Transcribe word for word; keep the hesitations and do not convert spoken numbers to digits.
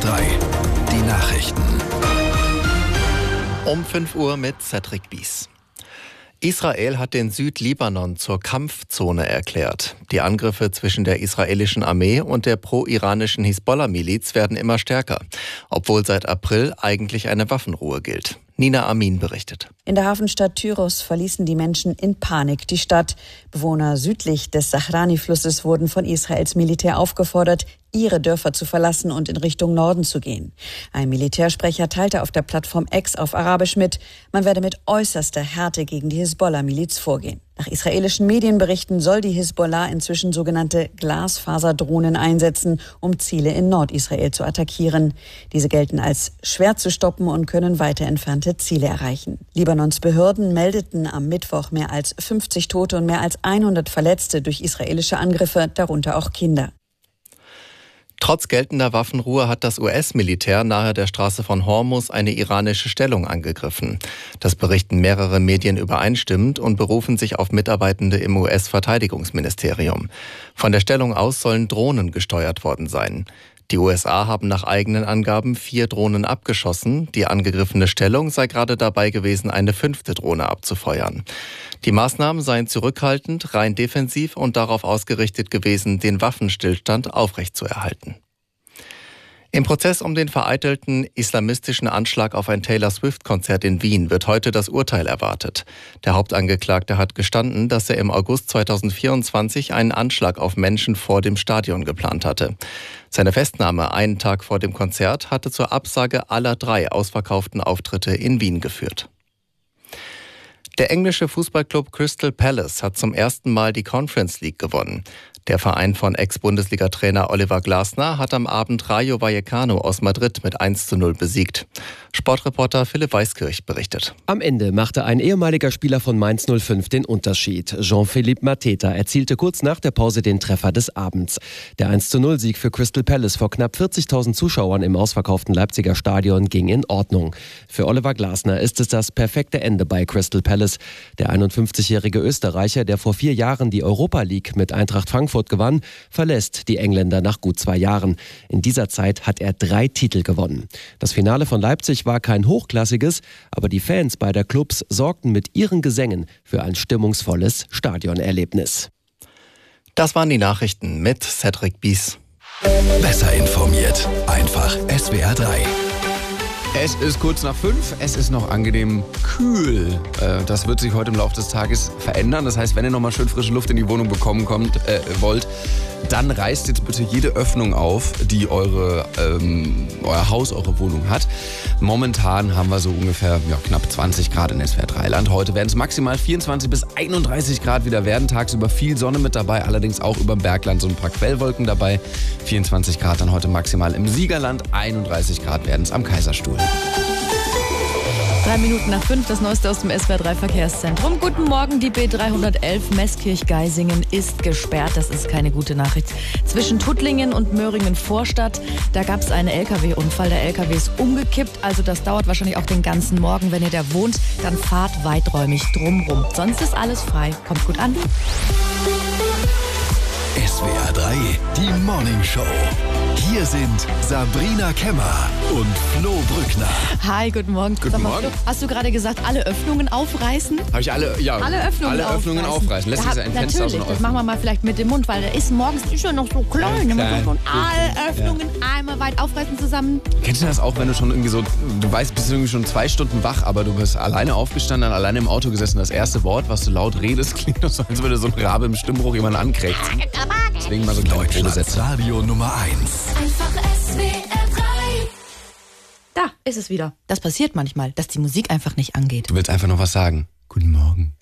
drei, die Nachrichten. Um fünf Uhr mit Cedric Bies. Israel hat den Südlibanon zur Kampfzone erklärt. Die Angriffe zwischen der israelischen Armee und der pro-iranischen Hisbollah-Miliz werden immer stärker, obwohl seit April eigentlich eine Waffenruhe gilt. Nina Amin berichtet. In der Hafenstadt Tyros verließen die Menschen in Panik die Stadt. Bewohner südlich des Sahrani-Flusses wurden von Israels Militär aufgefordert, ihre Dörfer zu verlassen und in Richtung Norden zu gehen. Ein Militärsprecher teilte auf der Plattform X auf Arabisch mit, man werde mit äußerster Härte gegen die Hisbollah-Miliz vorgehen. Nach israelischen Medienberichten soll die Hisbollah inzwischen sogenannte Glasfaserdrohnen einsetzen, um Ziele in Nordisrael zu attackieren. Diese gelten als schwer zu stoppen und können weiter entfernte Ziele erreichen. Libanons Behörden meldeten am Mittwoch mehr als fünfzig Tote und mehr als hundert Verletzte durch israelische Angriffe, darunter auch Kinder. Trotz geltender Waffenruhe hat das U S-Militär nahe der Straße von Hormuz eine iranische Stellung angegriffen. Das berichten mehrere Medien übereinstimmend und berufen sich auf Mitarbeitende im U S-Verteidigungsministerium. Von der Stellung aus sollen Drohnen gesteuert worden sein. Die U S A haben nach eigenen Angaben vier Drohnen abgeschossen. Die angegriffene Stellung sei gerade dabei gewesen, eine fünfte Drohne abzufeuern. Die Maßnahmen seien zurückhaltend, rein defensiv und darauf ausgerichtet gewesen, den Waffenstillstand aufrechtzuerhalten. Im Prozess um den vereitelten islamistischen Anschlag auf ein Taylor-Swift-Konzert in Wien wird heute das Urteil erwartet. Der Hauptangeklagte hat gestanden, dass er im August zweitausendvierundzwanzig einen Anschlag auf Menschen vor dem Stadion geplant hatte. Seine Festnahme einen Tag vor dem Konzert hatte zur Absage aller drei ausverkauften Auftritte in Wien geführt. Der englische Fußballclub Crystal Palace hat zum ersten Mal die Conference League gewonnen. Der Verein von Ex-Bundesliga-Trainer Oliver Glasner hat am Abend Rayo Vallecano aus Madrid mit eins zu null besiegt. Sportreporter Philipp Weiskirch berichtet. Am Ende machte ein ehemaliger Spieler von Mainz null fünf den Unterschied. Jean-Philippe Mateta erzielte kurz nach der Pause den Treffer des Abends. Der eins zu null Sieg für Crystal Palace vor knapp vierzigtausend Zuschauern im ausverkauften Leipziger Stadion ging in Ordnung. Für Oliver Glasner ist es das perfekte Ende bei Crystal Palace. Der einundfünfzigjährige Österreicher, der vor vier Jahren die Europa League mit Eintracht Frankfurt gewann, verlässt die Engländer nach gut zwei Jahren. In dieser Zeit hat er drei Titel gewonnen. Das Finale von Leipzig war kein hochklassiges, aber die Fans beider Clubs sorgten mit ihren Gesängen für ein stimmungsvolles Stadionerlebnis. Das waren die Nachrichten mit Cedric Bies. Besser informiert, einfach S W R drei. Es ist kurz nach fünf, es ist noch angenehm kühl. Das wird sich heute im Laufe des Tages verändern. Das heißt, wenn ihr nochmal schön frische Luft in die Wohnung bekommen kommt, äh, wollt, dann reißt jetzt bitte jede Öffnung auf, die eure, ähm, euer Haus, eure Wohnung hat. Momentan haben wir so ungefähr ja, knapp zwanzig Grad in S W R drei Land. Heute werden es maximal vierundzwanzig bis einunddreißig Grad wieder werden. Tagsüber viel Sonne mit dabei, allerdings auch über dem Bergland so ein paar Quellwolken dabei. vierundzwanzig Grad dann heute maximal im Siegerland, einunddreißig Grad werden es am Kaiserstuhl. Drei Minuten nach fünf, das Neueste aus dem S W R drei Verkehrszentrum. Guten Morgen, die B dreihundertelf Meßkirch-Geisingen ist gesperrt. Das ist keine gute Nachricht. Zwischen Tuttlingen und Möhringen-Vorstadt, da gab es einen L K W-Unfall. Der L K W ist umgekippt, also das dauert wahrscheinlich auch den ganzen Morgen. Wenn ihr da wohnt, dann fahrt weiträumig drumrum. Sonst ist alles frei. Kommt gut an. S W R drei, die Morning Show. Hier sind Sabrina Kemmer und Flo Brückner. Hi, guten Morgen. Guten Sag mal, Morgen. Flo, hast du gerade gesagt, alle Öffnungen aufreißen? Habe ich alle, ja, Alle Öffnungen alle Öffnungen aufreißen. aufreißen. Lässt sich Ja, ein Fenster natürlich, so das öffnen. machen wir mal vielleicht mit dem Mund, weil der ist morgens ist ja noch so klein. Ja, Ja, klein. und alle Öffnungen einmal weit aufreißen zusammen. Kennst du das auch, wenn du schon irgendwie so, du weißt, bist irgendwie schon zwei Stunden wach, aber du bist alleine aufgestanden, dann alleine im Auto gesessen. Das erste Wort, was du laut redest, klingt doch so, als würde so ein Rabe im Stimmbruch jemanden ankriegt. Deswegen mal so kleine Deutschlands Probesätze. Radio Nummer eins. Einfach S W R drei. Da ist es wieder. Das passiert manchmal, dass die Musik einfach nicht angeht. Du willst einfach noch was sagen. Guten Morgen.